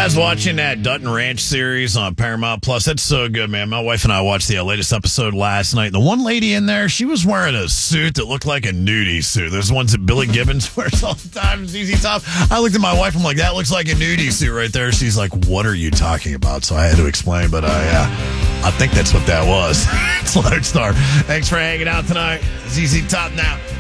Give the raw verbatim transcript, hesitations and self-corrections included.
guys watching that Dutton Ranch series on Paramount Plus? That's so good, man. My wife and I watched the uh, latest episode last night. The one lady in there, she was wearing a suit that looked like a nudie suit. Those ones that Billy Gibbons wears all the time, Z Z Top. I looked at my wife, I'm like, that looks like a nudie suit right there. She's like, what are you talking about? So I had to explain, but I, uh, I think that's what that was. It's Lodestar. Thanks for hanging out tonight. Z Z Top now.